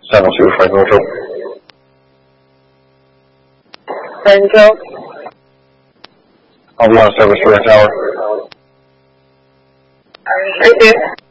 702 Franklin Road. Franco. I'll be on service for an hour. Right there.